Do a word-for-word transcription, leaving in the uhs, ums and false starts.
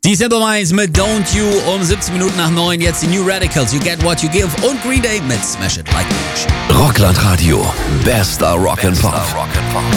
Die Simple Minds mit Don't You um siebzehn Minuten nach neun. Jetzt die New Radicals, You Get What You Give und Green Day mit Smash It Like a Machine. Rockland Radio, bester Rock and Pop.